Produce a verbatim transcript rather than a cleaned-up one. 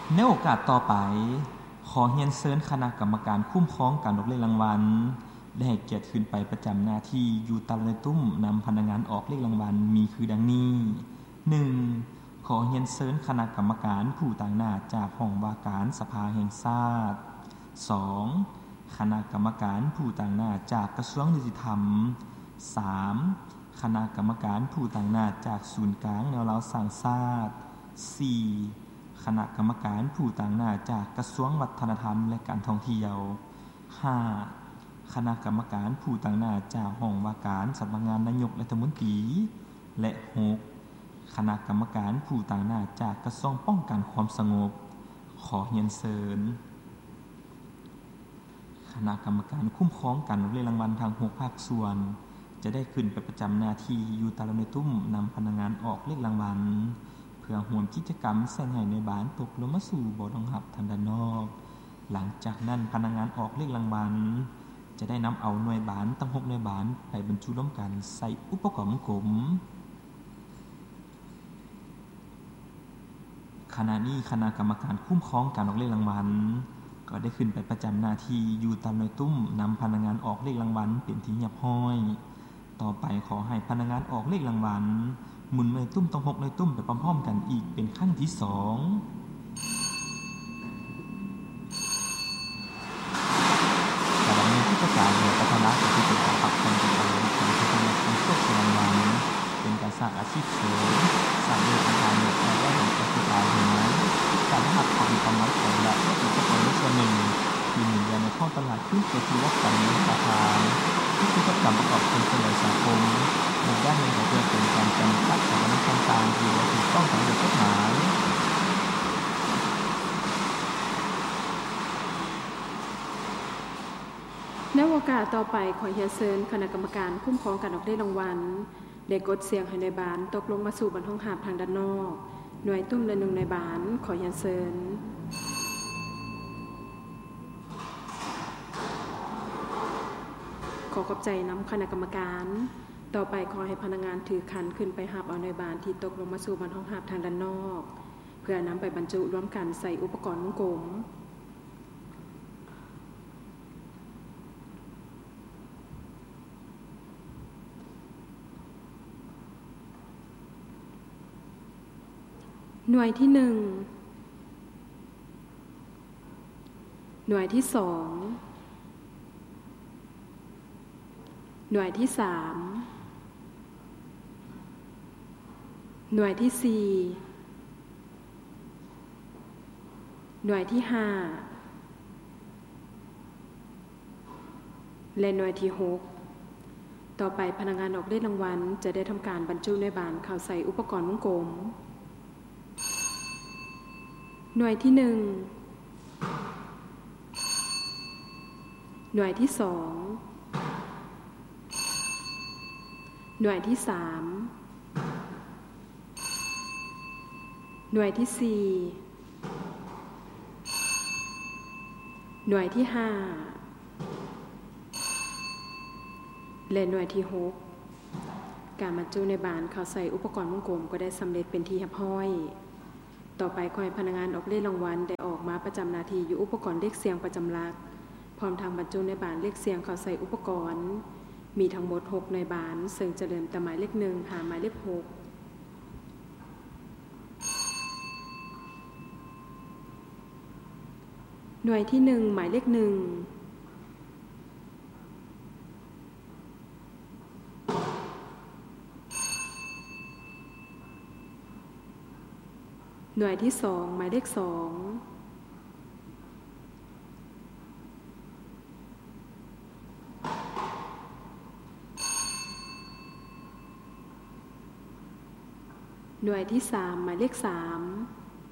ในโอกาสต่อไปขอเรียนเชิญคณะกรรมการคุ้มครองการออกเลขรางวัลได้ให้เกียรติขึ้นไปประจำหน้าที่อยู่ตามในตุ้มนำพนักงานออกเลขรางวัลมีคือดังนี้ หนึ่ง ขอเรียนเชิญคณะกรรมการผู้ต่างหน้าจากห้องว่าการสภาแห่งชาติ สอง คณะกรรมการผู้ต่างหน้าจากกระทรวงยุติธรรม สาม คณะกรรมการผู้ต่างหน้าจากศูนย์กลางแนวเราสร้างชาติ สี่ คณะกรรมการผู้ต่างหน้าจากกระทรวงวัฒนธรรมและการท่องเที่ยว ห้า คณะกรรมการผู้ต่างหน้าจากห้องว่าการสำนักงานนายกรัฐมนตรีและ หก คณะกรรมการผู้ต่างหน้าจากกระทรวงป้องกันความสงบขอเรียนเชิญคณะกรรมการคุ้มครองการออกเลขรางวัลทางหกภาคส่วนจะได้ขึ้นไปประจำหน้าที่อยู่ตามในตุ้มนำพนักงานออกเลขรางวัลเพื่อร่วมกิจกรรมแสดงให้ในบ้านตกลงมาสู่บ่อรองรับทางด้านนอกหลังจากนั้นพนักงานออกเลขรางวัลจะได้นำเอาหน่วยบานตั้งหกหน่วยบานไปบรรจุร่วมกันใส่อุปกรณ์กลมขณะนี้คณะกรรมการคุ้มครองการออกเลขรางวัลก็ได้ขึ้นไปประจำหน้าที่อยู่ตามหน่วยตุ้มนำพนักงานออกเลขรางวัลเป็นที่เรียบร้อยต่อไปขอให้พนักงานออกเลขรางวัลหมุนหน่วยตุ้มต้องหกหน่วยตุ้มไปพร้อมๆกันอีกเป็นครั้งที่สองการดำเนินกิจการโดยพัฒนาและเป็นการปรับปรุงกิจการของผู้ผลิตผู้ควบคุมรางวัลเป็นการสร้างอาชีพเสริมสร้างเงินทางและได้ผลการศึกษาเห็นไหมการหักความกำลังของและและอุปกรณ์ส่วนหนึ่งที่หมุนเวียนในข้อตลาดขึ้นไปที่วัดการเงินราคาที่กิจกรรมประกอบเป็นเฉลยสังคมในด้านหนึ่งก็จะเป็นการจำกัดสถานการณ์ต่างๆที่ถูกต้องตามกฎหมายในโอกาสต่อไปขอเรียนเชิญคณะกรรมการคุ้มครองการออกเลขรางวัลได้กดเสียงให้ในบ้านตกลงมาสู่บรรทงหาบทางด้านนอกหน่วยตุ้มและหนึ่งในบ้านขอเรียนเชิญขอขอบใจน้ำคณะกรรมการต่อไปขอให้พนักงานถือขันขึ้นไปหาบเอาในบ้านที่ตกลงมาสู่บรรทงหาบทางด้านนอกเพื่อนำไปบรรจุร่วมกันใส่อุปกรณ์วงกลมหน่วยที่หนึ่งหน่วยที่สองหน่วยที่สามหน่วยที่สี่หน่วยที่ห้าและหน่วยที่หกต่อไปพนักงานออกเลขรางวัลจะได้ทำการบรรจุในบานเข้าใส่อุปกรณ์วงกลมหน่วยที่หนึ่งหน่วยที่สองหน่วยที่สามหน่วยที่สี่หน่วยที่ห้าและหน่วยที่หกการบรรจุในบานเข้าใส่อุปกรณ์วงกลมก็ได้สำเร็จเป็นที่เรียบร้อยต่อไปขอให้พนักงานออกเลขรางวัลได้ออกมาประจำหน้าที่อยู่อุปกรณ์เลขเสียงประจำหลักพร้อมทางบรรจุในบานเลขเสียงเข้าใส่อุปกรณ์มีทั้งหมดหกในบานซึ่งจะเริ่มแต่หมายเลขหนึ่งหาหมายเลขหกหน่วยที่หนึ่งหมายเลขหนึ่งหน่วยที่สองหมายเลขสองหน่วยที่สามหมายเลขสาม